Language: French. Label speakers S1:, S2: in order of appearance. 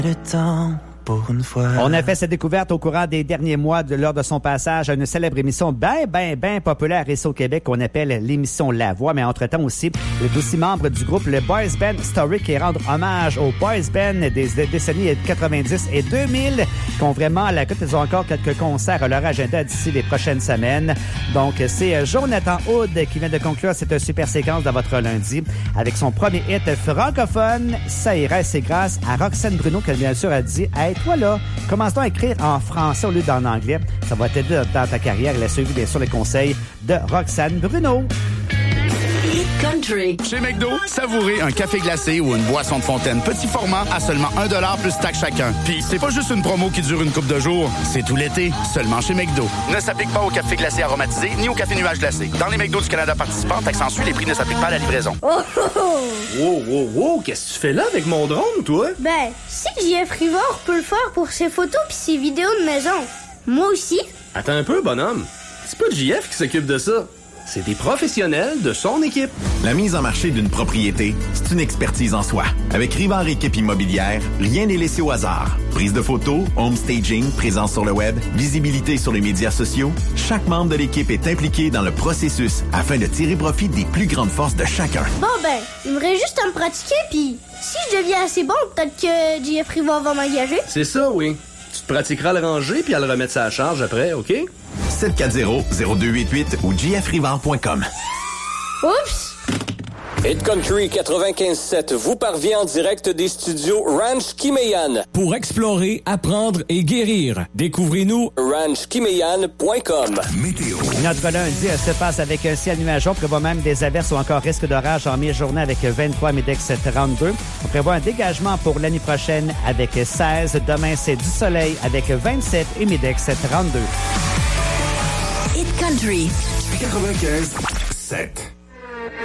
S1: Le temps.
S2: On a fait cette découverte au courant des derniers mois lors de son passage à une célèbre émission bien populaire ici au Québec qu'on appelle l'émission La Voix. Mais entre-temps aussi, les 12 membres du groupe, le Boys Band Story, qui rendre hommage aux Boys Band des décennies 90 et 2000, qui ont vraiment à la cote. Ils ont encore quelques concerts à leur agenda d'ici les prochaines semaines. Donc, c'est Jonathan Hood qui vient de conclure cette super séquence de votre lundi avec son premier hit francophone. Ça irait, c'est grâce à Roxane Bruno qu'elle, bien sûr, a dit « Hey, toi là, commence donc à écrire en français au lieu d'en anglais. Ça va t'aider dans ta carrière. Elle a suivi bien sûr les conseils de Roxane Bruno.
S3: Country.
S4: Chez McDo, savourez un café glacé ou une boisson de fontaine petit format à seulement 1$ plus taxe chacun. Puis c'est pas juste une promo qui dure une couple de jours, c'est tout l'été, seulement chez McDo. Ne s'applique pas au café glacé aromatisé ni au café nuage glacé. Dans les McDo du Canada participants, taxe en suit, les prix ne s'appliquent pas à la livraison.
S5: Wow, qu'est-ce que tu fais là avec mon drone, toi?
S6: Ben, si JF Rivard peut le faire pour ses photos pis ses vidéos de maison, moi aussi.
S5: Attends un peu, bonhomme. C'est pas JF qui s'occupe de ça. C'est des professionnels de son équipe.
S7: La mise en marché d'une propriété, c'est une expertise en soi. Avec Rivard Équipe Immobilière, rien n'est laissé au hasard. Prise de photos, home staging, présence sur le web, visibilité sur les médias sociaux, chaque membre de l'équipe est impliqué dans le processus afin de tirer profit des plus grandes forces de chacun.
S6: Bon ben, il me reste juste à me pratiquer puis si je deviens assez bon, peut-être que JF Rivard va m'engager.
S5: C'est ça, oui. Tu te pratiqueras à le ranger puis à le remettre à la charge après, OK?
S7: 740-0288 ou jfrivard.com.
S6: Oups!
S8: Hit Country 95.7 vous parvient en direct des studios Ranch Kimeyan.
S9: Pour explorer, apprendre et guérir, découvrez-nous
S8: ranchkimeyan.com.
S7: Météo.
S2: Notre lundi se passe avec un ciel nuageux. On prévoit même des averses ou encore risque d'orage en mi-journée avec 23, Midex 32. On prévoit un dégagement pour l'année prochaine avec 16. Demain, c'est du soleil avec 27 et Midex 32.
S3: Hit Country.
S7: 95.7.